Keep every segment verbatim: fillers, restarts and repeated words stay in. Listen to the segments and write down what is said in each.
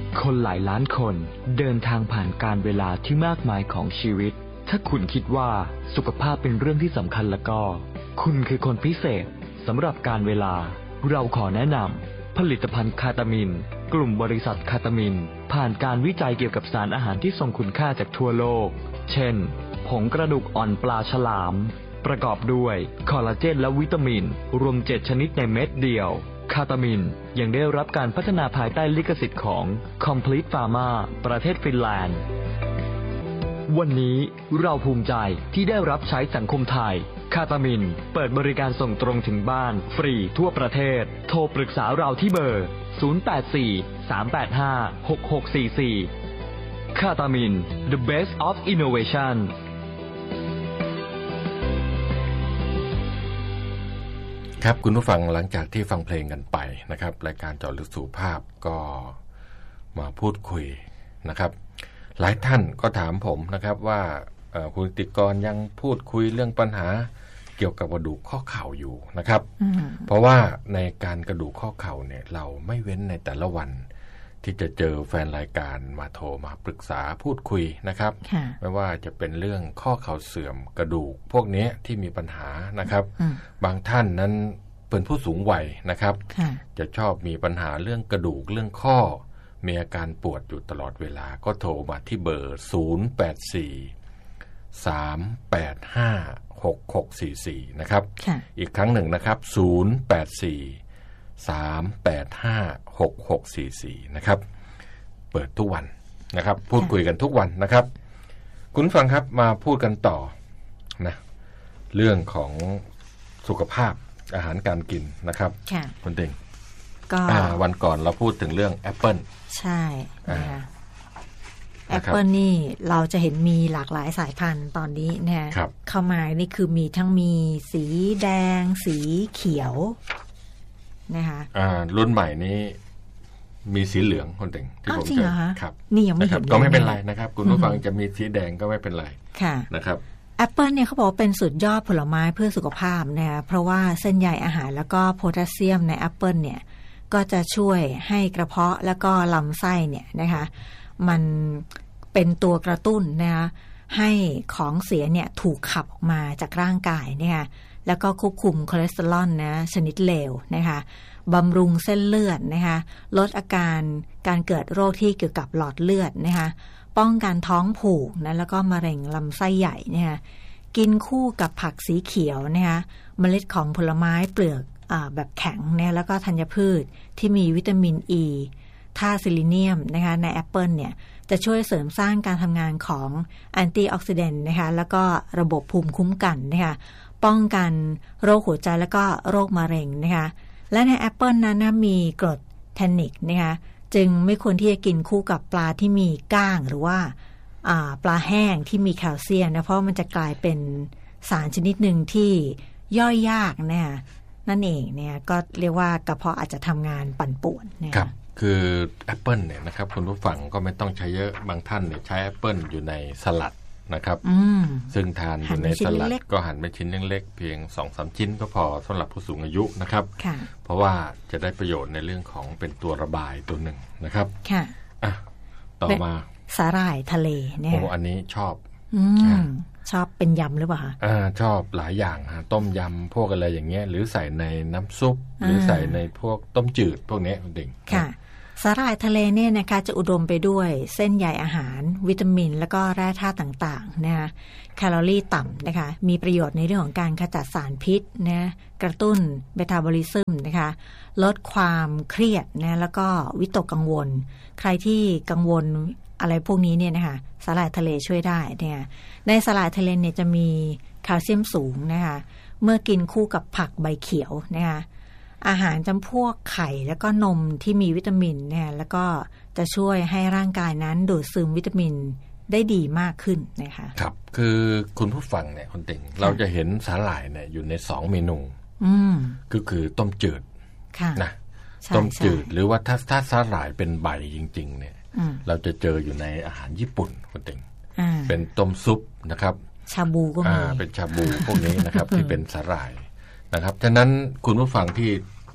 คนหลายล้านคนเดินทางผ่านการเวลาที่มากมายของชีวิตถ้าคุณคิดว่าสุขภาพเป็นเรื่องที่สำคัญแล้วก็คุณคือคนพิเศษสำหรับการเวลาเราขอแนะนำผลิตภัณฑ์คาตามินกลุ่มบริษัทคาตามินผ่านการวิจัยเกี่ยวกับสารอาหารที่ทรงคุณค่าจากทั่วโลกเช่นผงกระดูกอ่อนปลาฉลามประกอบด้วยคอลลาเจนและวิตามินรวมเจ็ดชนิดในเม็ดเดียวคาตามินยังได้รับการพัฒนาภายใต้ลิขสิทธิ์ของ Complete Pharma ประเทศฟินแลนด์วันนี้เราภูมิใจที่ได้รับใช้สังคมไทยคาตามินเปิดบริการส่งตรงถึงบ้านฟรีทั่วประเทศโทรปรึกษาเราที่เบอร์ศูนย์ แปด สี่ สาม แปด ห้า หก หก สี่ สี่คาตามิน The Best of Innovation ครับคุณผู้ฟังหลังจากที่ฟังเพลงกันไปนะครับรายการเจาะลึกสุขภาพก็มาพูดคุยนะครับหลายท่านก็ถามผมนะครับว่าคุณติกรยังพูดคุยเรื่องปัญหาเกี่ยวกับกระดูกข้อเข่าอยู่นะครับเพราะว่าในการกระดูกข้อเข่าเนี่ยเราไม่เว้นในแต่ละวันที่จะเจอแฟนรายการมาโทรมาปรึกษาพูดคุยนะครับไม่ว่าจะเป็นเรื่องข้อเข่าเสื่อมกระดูกพวกนี้ที่มีปัญหานะครับบางท่านนั้นเป็นผู้สูงวัยนะครับจะชอบมีปัญหาเรื่องกระดูกเรื่องข้อมีอาการปวดอยู่ตลอดเวลาก็โทรมาที่เบอร์ศูนย์ แปด สี่ สาม แปด ห้า หก หก สี่ สี่นะครับอีกครั้งหนึ่งนะครับศูนย์ แปด สี่ สาม แปด ห้า หก หก สี่ สี่นะครับเปิดทุกวันนะครับพูดคุยกันทุกวันนะครับคุณฟังครับมาพูดกันต่อนะเรื่องของสุขภาพอาหารการกินนะครับคุณเต็งก็วันก่อนเราพูดถึงเรื่องแอปเปิ้ลใช่นะคะแอปเปิลนี่เราจะเห็นมีหลากหลายสายพันธุ์ตอนนี้นะเข้ามานี่คือมีทั้งมีสีแดงสีเขียวนะคะอ่ารุ่นใหม่นี้มีสีเหลืองคนเต็งที่ผมเจอครับนี่ยังไม่เห็นก็ไม่เป็นไรนะครับคุณผู้ฟังจะมีสีแดงก็ไม่เป็นไรนะครับแอปเปิลเนี่ยเขาบอกเป็นสุดยอดผลไม้เพื่อสุขภาพนะคะเพราะว่าเส้นใยอาหารแล้วก็โพแทสเซียมในแอปเปิลเนี่ยก็จะช่วยให้กระเพาะแล้วก็ลำไส้เนี่ยนะคะมันเป็นตัวกระตุ้นนะคะให้ของเสียเนี่ยถูกขับออกมาจากร่างกายเนี่ยแล้วก็ควบคุมคอเลสเตอรอลนะชนิดเลวนะคะบำรุงเส้นเลือดนะคะลดอาการการเกิดโรคที่เกี่ยวกับหลอดเลือดนะคะป้องกันท้องผูกนะแล้วก็มะเร็งลำไส้ใหญ่นะคะกินคู่กับผักสีเขียวนะคะเมล็ดของผลไม้เปลือกแบบแข็งเนี่ยแล้วก็ธัญพืชที่มีวิตามินอ e, ีธาตุซิลิเนียมนะคะในแอปเปิลเนี่ยจะช่วยเสริมสร้างการทำงานของแอนตี้ออกซิแดนต์นะคะแล้วก็ระบบภูมิคุ้มกันนะคะป้องกันโรคหัวใจแล้วก็โรคมะเร็งนะคะและในแอปเปิลนั้นนะมีกรดแทนนิกนะคะจึงไม่ควรที่จะกินคู่กับปลาที่มีก้างหรือว่าปลาแห้งที่มีแคลเซียมนะเพราะมันจะกลายเป็นสารชนิดหนึ่งที่ย่อยยากนะคะนั่นเองเนี่ยก็เรียกว่ากระเพาะอาจจะทำงานปั่นป่วนนะครับคือแอปเปิลเนี่ยนะครับคุณผู้ฟังก็ไม่ต้องใช้เยอะบางท่านเนี่ยใช้แอปเปิลอยู่ในสลัดนะครับซึ่งทานอยู่ในสลัดก็หั่นเป็นชิ้นเล็กๆเพียง สองถึงสาม ชิ้นก็พอสำหรับผู้สูงอายุนะครับเพราะว่าจะได้ประโยชน์ในเรื่องของเป็นตัวระบายตัวหนึ่งนะครับค่ะอ่ะต่อมาสาหร่ายทะเลเนี่ยโอ้อันนี้ชอบชอบเป็นยำหรือเปล่าคะอ่าชอบหลายอย่างฮะต้มยำพวกอะไรอย่างเงี้ยหรือใส่ในน้ำซุปหรือใส่ในพวกต้มจืดพวกนี้คุณเด็กค่ะสาหร่ายทะเลเนี่ยนะคะจะอุดมไปด้วยเส้นใยอาหารวิตามินแล้วก็แร่ธาตุต่างๆนะคะแคลอรี่ต่ำนะคะมีประโยชน์ในเรื่องของการขจัดสารพิษนะกระตุ้นเบตาบอลิซึมนะคะลดความเครียดนะแล้วก็วิตกกังวลใครที่กังวลอะไรพวกนี้เนี่ยนะคะสาหร่ายทะเลช่วยได้เนี่ยในสาหร่ายทะเลเนี่ยจะมีแคลเซียมสูงนะคะเมื่อกินคู่กับผักใบเขียวนะคะอาหารจำพวกไข่แล้วก็นมที่มีวิตามินเนี่ยแล้วก็จะช่วยให้ร่างกายนั้นดูดซึมวิตามินได้ดีมากขึ้นนะคะครับคือคุณผู้ฟังเนี่ยคนเต็งเราจะเห็นสาหร่ายเนี่ยอยู่ในสองเมนูก็คือต้มจืดนะต้มจืดหรือว่าถ้าถ้าสาหร่ายเป็นใบจริงๆเนี่ยเราจะเจออยู่ในอาหารญี่ปุ่นคนเต็งเป็นต้มซุปนะครับชาบูก็มีเป็นชาบูพวกนี้นะครับที่เป็นสาหร่ายนะครับฉะนั้นคุณผู้ฟังที่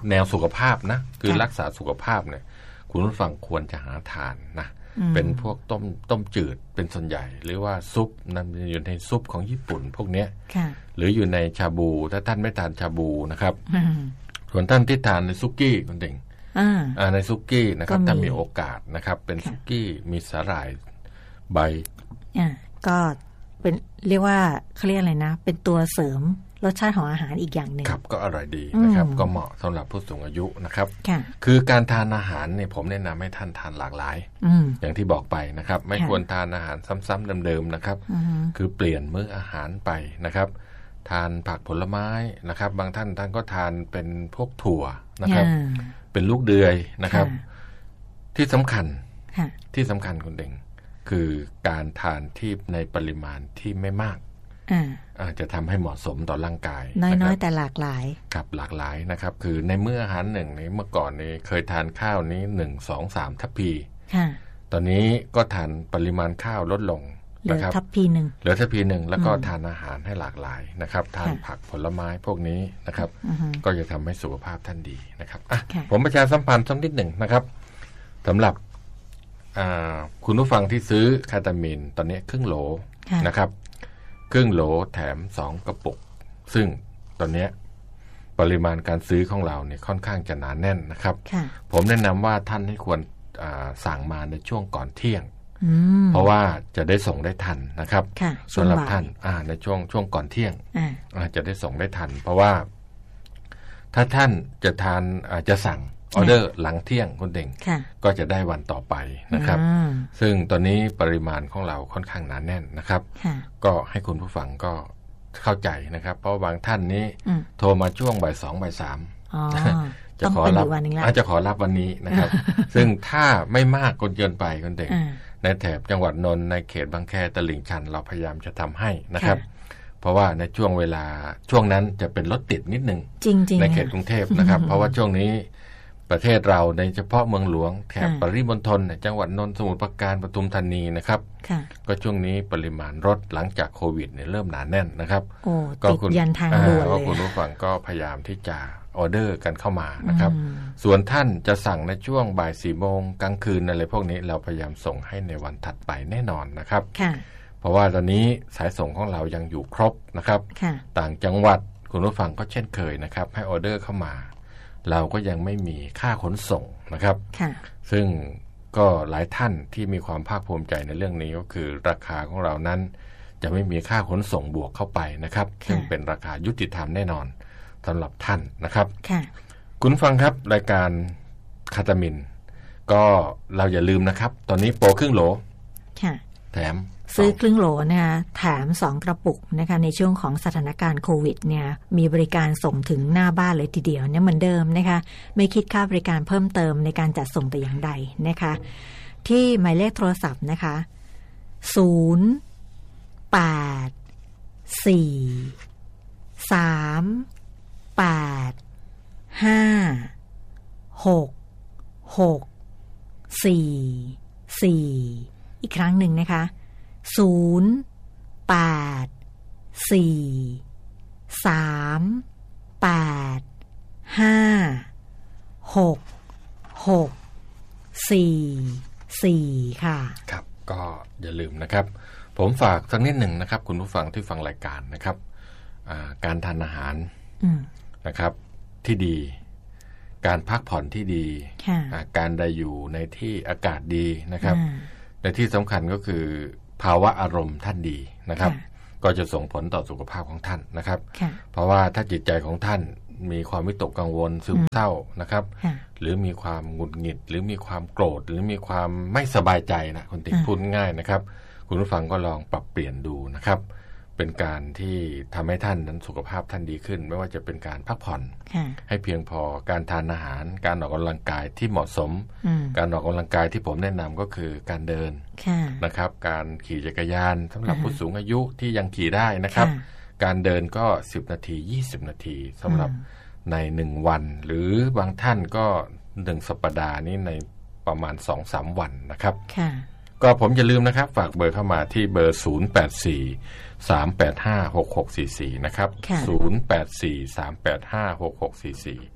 แนวสุขภาพนะคือรักษาสุขภาพเนี่ยคุณผู้ฟังควรจะหาทานนะเป็นพวกต้มต้มจืดเป็นส่วนใหญ่หรือว่าซุปนั่นอยู่ในซุปของญี่ปุ่นพวกเนี้ยหรืออยู่ในชาบูถ้าท่านไม่ทานชาบูนะครับส่วนท่านที่ทานในซุกี้คุณเด่งในซุกี้นะครับถ้ามีโอกาสนะครับเป็นซุกี้มีสาหร่ายใบก็เป็นเรียกว่าเขาเรียกอะไรนะเป็นตัวเสริมรสชาติของอาหารอีกอย่างหนึ่งครับก็อร่อยดีนะครับก็เหมาะสำหรับผู้สูงอายุนะครับคือการทานอาหารเนี่ยผมแนะนำให้ท่านทานหลากหลายอย่างที่บอกไปนะครับไม่ควรทานอาหารซ้ำๆเดิมๆนะครับคือเปลี่ยนมื้ออาหารไปนะครับทานผักผลไม้นะครับบางท่านท่านก็ทานเป็นพวกถั่วนะครับเป็นลูกเดือยนะครับที่สำคัญที่สำคัญคุณเด่งคือการทานที่ในปริมาณที่ไม่มากอาจจะทำให้เหมาะสมต่อร่างกายน้อยๆแต่หลากหลายครับหลากหลายนะครับคือในมื้ออาหารหนึ่งนี้เมื่อก่อนนี้เคยทานข้าวนี้หนึ่งสองสามทัพพีตอนนี้ก็ทานปริมาณข้าวลดลงเหลือทัพพีหนึ่งเหลือทัพพีหนึ่งแล้วก็ทานอาหารให้หลากหลายนะครับทานผักผลไม้พวกนี้นะครับก็จะทำให้สุขภาพท่านดีนะครับผมประชาสัมพันธ์สักนิดหนึ่งนะครับสำหรับคุณผู้ฟังที่ซื้อคาตามีนตอนนี้ครึ่งโหลนะครับครึ่งโหลแถมสองกระปุกซึ่งตอนนี้ปริมาณการซื้อของเราเนี่ยค่อนข้างจะหนาแน่นนะครับผมแนะนำว่าท่านให้ควรสั่งมาในช่วงก่อนเที่ยงเพราะว่าจะได้ส่งได้ทันนะครับสำหรับท่านในช่วงช่วงก่อนเที่ยงจะได้ส่งได้ทันเพราะว่าถ้าท่านจะทานจะสั่งออเดอร์หลังเที่ยงคุณเด่งก็จะได้วันต่อไปนะครับซึ่งตอนนี้ปริมาณของเราค่อนข้างหนาแน่นนะครับก็ให้คุณผู้ฟังก็เข้าใจนะครับเพราะบางท่านนี้โทรมาช่วงบ่ายสองบ่ายสามจะขอรับอาจจะขอรับวันนี้นะครับซึ่งถ้าไม่มากเกินไปคุณเด่งในแถบจังหวัดนนท์ในเขตบางแคตลิ่งชันเราพยายามจะทำให้นะครับเพราะว่าในช่วงเวลาช่วงนั้นจะเป็นรถติดนิดนึงในเขตกรุงเทพนะครับเพราะว่าช่วงนี้ประเทศเราในเฉพาะเมืองหลวงแถบปริมณฑลจังหวัดนนท์สมุทรปราการปทุมธานีนะครับก็ช่วงนี้ปริมาณรถหลังจากโควิดเนี่ยเริ่มหนาแน่นนะครับก็คุณยันทางด่วนเลยคุณผู้ฟังก็พยายามที่จะออเดอร์กันเข้ามานะครับส่วนท่านจะสั่งในช่วงบ่ายสี่โมงกลางคืนอะไรพวกนี้เราพยายามส่งให้ในวันถัดไปแน่นอนนะครับเพราะว่าตอนนี้สายส่งของเรายังอยู่ครบนะครับต่างจังหวัดคุณผู้ฟังก็เช่นเคยนะครับให้ออเดอร์เข้ามาเราก็ยังไม่มีค่าขนส่งนะครับซึ่งก็หลายท่านที่มีความภาคภูมิใจในเรื่องนี้ก็คือราคาของเรานั้นจะไม่มีค่าขนส่งบวกเข้าไปนะครับซึ่งเป็นราคายุติธรรมแน่นอนสำหรับท่านนะครับคุณฟังครับรายการคาตามินก็เราอย่าลืมนะครับตอนนี้โปรครึ่งโหลแถมซื้อครึ่งโหลนะคะแถมสองกระปุกนะคะในช่วงของสถานการณ์โควิดเนี่ยมีบริการส่งถึงหน้าบ้านเลยทีเดียวเนี่ยเหมือนเดิมนะคะไม่คิดค่าบริการเพิ่มเติมในการจัดส่งแต่อย่างใดนะคะที่หมายเลขโทรศัพท์นะคะศูนย์ แปด สี่ สาม แปด ห้า หก หก สี่ สี่ อีกครั้งหนึ่งนะคะศูนย์ แปด สี่ สาม แปด ห้า หก หก สี่ สี่ ค่ะครับก็อย่าลืมนะครับผมฝากสักนิดหนึ่งนะครับคุณผู้ฟังที่ฟังรายการนะครับการทานอาหารนะครับที่ดีการพักผ่อนที่ดีการได้อยู่ในที่อากาศดีนะครับในที่สำคัญก็คือภาวะอารมณ์ท่านดีนะครับก็จะส่งผลต่อสุขภาพของท่านนะครับเพราะว่าถ้าจิตใจของท่านมีความวิตกกังวลซึมเศร้านะครับหรือมีความหงุดหงิดหรือมีความโกรธหรือมีความไม่สบายใจนะคนติดพูดง่ายนะครับคุณผู้ฟังก็ลองปรับเปลี่ยนดูนะครับเป็นการที่ทำให้ท่านนั้นสุขภาพท่านดีขึ้นไม่ว่าจะเป็นการพักผ่อนให้เพียงพอการทานอาหารการออกกำลังกายที่เหมาะสมการออกกำลังกายที่ผมแนะนำก็คือการเดินนะครับการขี่จักรยานสำหรับผู้สูงอายุที่ยังขี่ได้นะครับการเดินก็สิบนาทียี่สิบนาทีสำหรับในหนึ่งวันหรือบางท่านก็หนึ่งสัปดาห์นี้ในประมาณ สองถึงสาม วันนะครับก็ผมอย่าลืมนะครับฝากเบอร์เข้ามาที่เบอร์ศูนย์ แปด สี่ สาม แปด ห้า หก หก สี่ สี่นะครับศูนย์ แปด สี่ สาม แปด ห้า หก หก สี่ สี่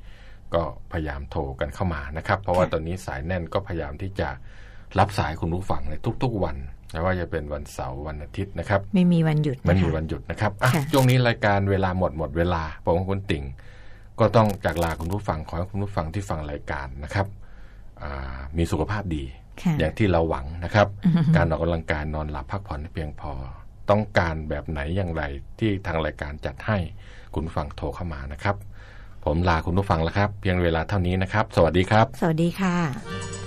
ก็พยายามโทรกันเข้ามานะครับเพราะว่าตอนนี้สายแน่นก็พยายามที่จะรับสายคุณผู้ฟังในทุกๆวันไม่ว่าจะเป็นวันเสาร์วันอาทิตย์นะครับไม่มีวันหยุดไม่มีวันหยุดนะครับอ่ะช่วงนี้รายการเวลาหมดหมดเวลาผมกับคุณติ่งก็ต้องจากลาคุณผู้ฟังขอให้คุณผู้ฟังที่ฟังรายการนะครับมีสุขภาพดีอย่างที่เราหวังนะครับการออกกำลังกายนอนหลับพักผ่อนให้เพียงพอต้องการแบบไหนอย่างไรที่ทางรายการจัดให้คุณผู้ฟังโทรเข้ามานะครับผมลาคุณผู้ฟังแล้วครับเพียงเวลาเท่านี้นะครับสวัสดีครับสวัสดีค่ะ